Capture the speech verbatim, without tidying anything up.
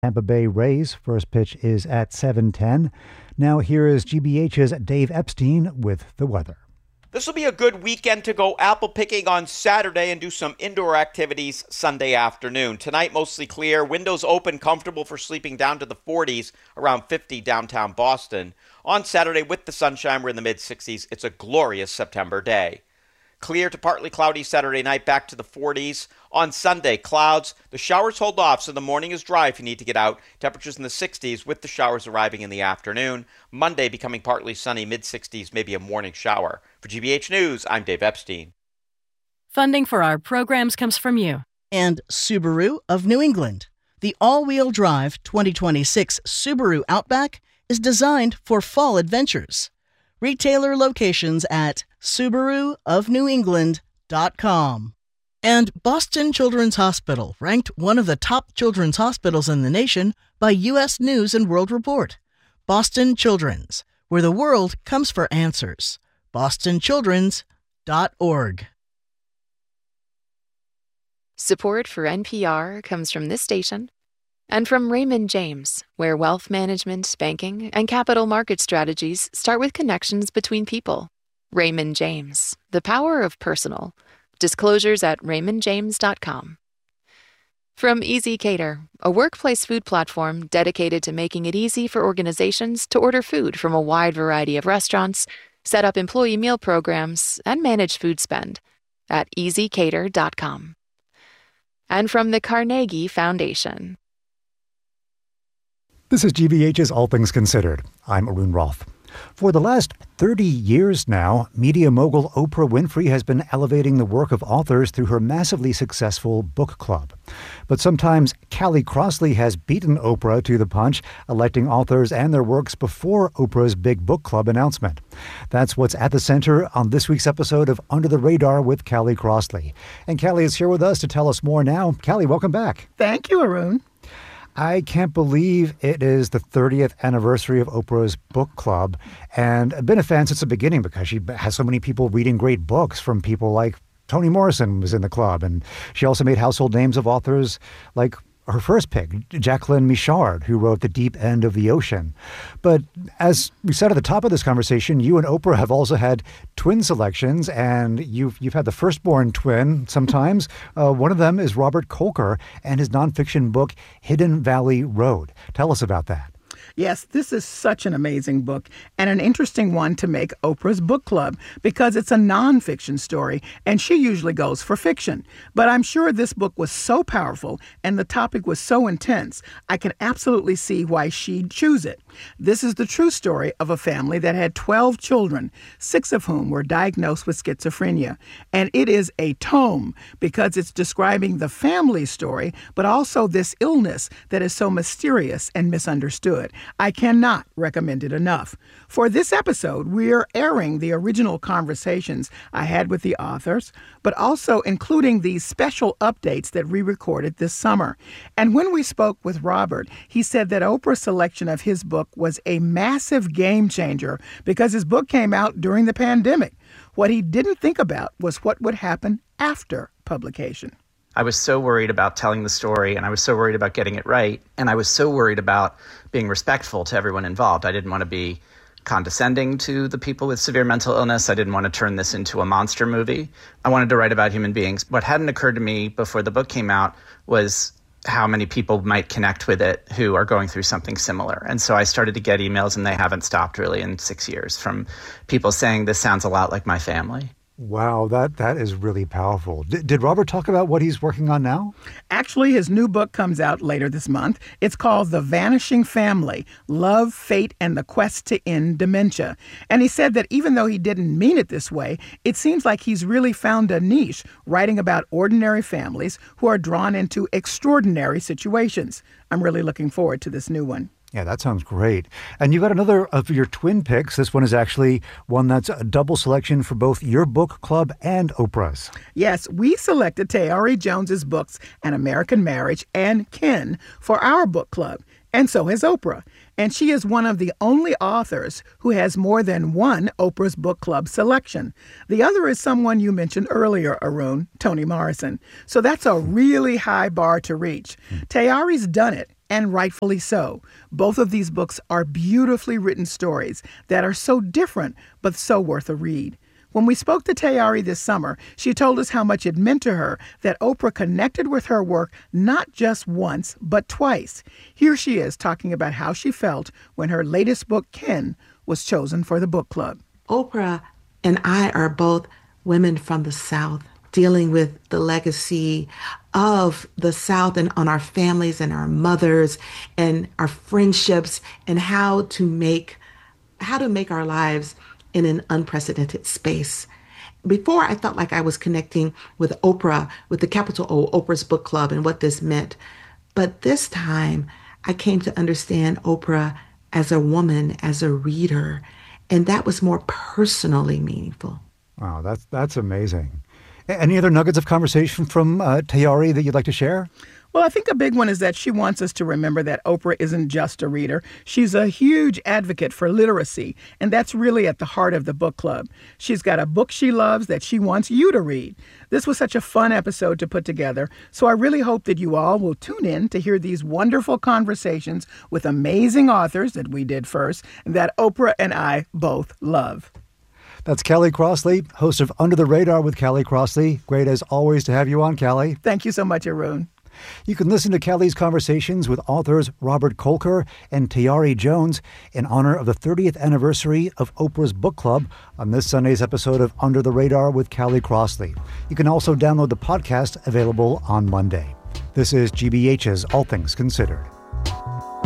Tampa Bay Rays. First pitch is at seven ten. Now here is G B H's Dave Epstein with the weather. This will be a good weekend to go apple picking on Saturday and do some indoor activities Sunday afternoon. Tonight, mostly clear. Windows open, comfortable for sleeping down to the forties, around fifty downtown Boston. On Saturday, with the sunshine, we're in the mid-sixties. It's a glorious September day. Clear to partly cloudy Saturday night, back to the forties. On Sunday, clouds. The showers hold off, so the morning is dry if you need to get out. Temperatures in the sixties, with the showers arriving in the afternoon. Monday becoming partly sunny, mid-sixties, maybe a morning shower. For G B H News, I'm Dave Epstein. Funding for our programs comes from you. And Subaru of New England. The all-wheel drive twenty twenty-six Subaru Outback is designed for fall adventures. Retailer locations at Subaru of New England dot com. And Boston Children's Hospital, ranked one of the top children's hospitals in the nation by U S News and World Report. Boston Children's, where the world comes for answers. boston children's dot org. Support for N P R comes from this station and from Raymond James, where wealth management, banking, and capital market strategies start with connections between people. Raymond James, the power of personal. Disclosures at raymond james dot com. From Easy Cater, a workplace food platform dedicated to making it easy for organizations to order food from a wide variety of restaurants, set up employee meal programs, and manage food spend at easy cater dot com. And from the Carnegie Foundation. This is G B H's All Things Considered. I'm Arun Roth. For the last thirty years now, media mogul Oprah Winfrey has been elevating the work of authors through her massively successful book club. But sometimes Callie Crossley has beaten Oprah to the punch, electing authors and their works before Oprah's big book club announcement. That's what's at the center on this week's episode of Under the Radar with Callie Crossley. And Callie is here with us to tell us more now. Callie, welcome back. Thank you, Arun. I can't believe it is the thirtieth anniversary of Oprah's book club, and I've been a fan since the beginning because she has so many people reading great books from people like Toni Morrison was in the club, and she also made household names of authors like her first pick, Jacqueline Michard, who wrote The Deep End of the Ocean. But as we said at the top of this conversation, you and Oprah have also had twin selections, and you've you've had the firstborn twin sometimes. uh, one of them is Robert Kolker and his nonfiction book, Hidden Valley Road. Tell us about that. Yes, this is such an amazing book and an interesting one to make Oprah's book club because it's a nonfiction story and she usually goes for fiction. But I'm sure this book was so powerful and the topic was so intense, I can absolutely see why she'd choose it. This is the true story of a family that had twelve children, six of whom were diagnosed with schizophrenia. And it is a tome because it's describing the family story, but also this illness that is so mysterious and misunderstood. I cannot recommend it enough. For this episode, we're airing the original conversations I had with the authors, but also including these special updates that we recorded this summer. And when we spoke with Robert, he said that Oprah's selection of his book was a massive game changer because his book came out during the pandemic. What he didn't think about was what would happen after publication. I was so worried about telling the story, and I was so worried about getting it right, and I was so worried about being respectful to everyone involved. I didn't want to be condescending to the people with severe mental illness. I didn't want to turn this into a monster movie. I wanted to write about human beings. What hadn't occurred to me before the book came out was how many people might connect with it who are going through something similar. And so I started to get emails, and they haven't stopped really in six years, from people saying, this sounds a lot like my family. Wow, that that is really powerful. D- did Robert talk about what he's working on now? Actually, his new book comes out later this month. It's called The Vanishing Family, Love, Fate, and the Quest to End Dementia. And he said that even though he didn't mean it this way, it seems like he's really found a niche writing about ordinary families who are drawn into extraordinary situations. I'm really looking forward to this new one. Yeah, that sounds great. And you got another of your twin picks. This one is actually one that's a double selection for both your book club and Oprah's. Yes, we selected Tayari Jones's books, An American Marriage and Kin, for our book club. And so has Oprah. And she is one of the only authors who has more than one Oprah's Book Club selection. The other is someone you mentioned earlier, Arun, Toni Morrison. So that's a really high bar to reach. Mm. Tayari's done it. and rightfully so. Both of these books are beautifully written stories that are so different, but so worth a read. When we spoke to Tayari this summer, she told us how much it meant to her that Oprah connected with her work not just once, but twice. Here she is talking about how she felt when her latest book, Ken, was chosen for the book club. Oprah and I are both women from the South, dealing with the legacy of the South and on our families and our mothers and our friendships and how to make how to make our lives in an unprecedented space. Before, I felt like I was connecting with Oprah, with the capital O, Oprah's Book Club, and what this meant. But this time, I came to understand Oprah as a woman, as a reader, and that was more personally meaningful. Wow, that's that's amazing. Any other nuggets of conversation from uh, Tayari that you'd like to share? Well, I think a big one is that she wants us to remember that Oprah isn't just a reader. She's a huge advocate for literacy, and that's really at the heart of the book club. She's got a book she loves that she wants you to read. This was such a fun episode to put together, so I really hope that you all will tune in to hear these wonderful conversations with amazing authors that we did first, and that Oprah and I both love. That's Callie Crossley, host of Under the Radar with Callie Crossley. Great as always to have you on, Callie. Thank you so much, Arun. You can listen to Callie's conversations with authors Robert Kolker and Tayari Jones in honor of the thirtieth anniversary of Oprah's Book Club on this Sunday's episode of Under the Radar with Callie Crossley. You can also download the podcast available on Monday. This is G B H's All Things Considered.